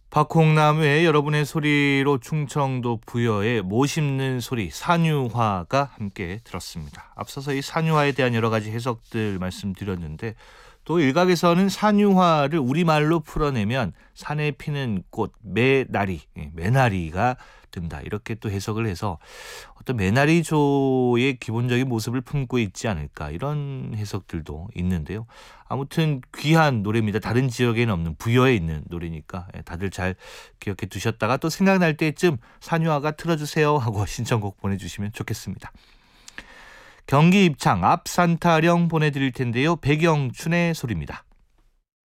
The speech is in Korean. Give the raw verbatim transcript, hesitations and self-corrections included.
박홍남의 여러분의 소리로 충청도 부여의 모 심는 소리 산유화가 함께 들었습니다. 앞서서 이 산유화에 대한 여러 가지 해석들 말씀드렸는데 또 일각에서는 산유화를 우리말로 풀어내면 산에 피는 꽃 매나리, 매나리가 든다. 이렇게 또 해석을 해서 어떤 매나리조의 기본적인 모습을 품고 있지 않을까 이런 해석들도 있는데요. 아무튼 귀한 노래입니다. 다른 지역에는 없는 부여에 있는 노래니까 다들 잘 기억해 두셨다가 또 생각날 때쯤 산유화가 틀어주세요 하고 신청곡 보내주시면 좋겠습니다. 경기 입창 앞산타령 보내드릴 텐데요. 백영춘의 소리입니다.